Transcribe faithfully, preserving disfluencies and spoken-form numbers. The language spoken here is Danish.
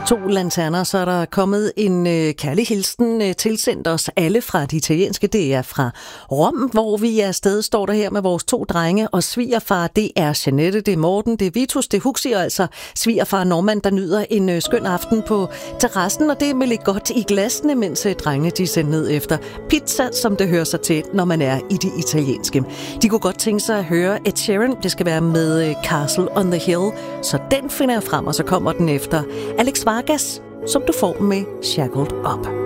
To lanterner, så er der kommet en øh, kærlig hilsen øh, tilsendt os alle fra de italienske. Det er fra Rom, hvor vi er afsted, står der her med vores to drenge og svigerfar. Det er Jeanette, det er Morten, det er Vitus, det er Huxi og altså svigerfar Norman, der nyder en øh, skøn aften på terrassen. Og det er med lidt godt i glasene, mens øh, drengene de sender ned efter pizza, som det hører sig til, når man er i det italienske. De kunne godt tænke sig at høre Ed Sheeran. Det skal være med øh, Castle on the Hill, så den finder jeg frem, og så kommer den efter Alex Vargas, som du får med Shackled Up.